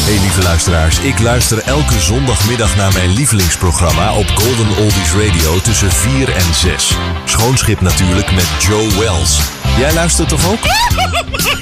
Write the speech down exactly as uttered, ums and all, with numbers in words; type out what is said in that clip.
Hey lieve luisteraars, ik luister elke zondagmiddag naar mijn lievelingsprogramma op Golden Oldies Radio tussen vier en zes. Schoonschip natuurlijk met Joe Wells. Jij luistert toch ook?